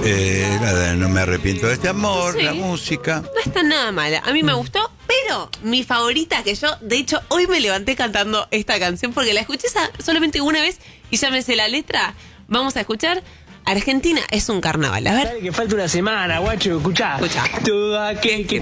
Nada, no me arrepiento de este amor, Sí. la música. No está nada mala. A mí me gustó, pero mi favorita que yo, de hecho, hoy me levanté cantando esta canción porque la escuché solamente una vez y ya me sé la letra. Vamos a escuchar Argentina es un carnaval. A ver. Dale que falta una semana, guacho, escuchá. Escuchá. Todo aquel que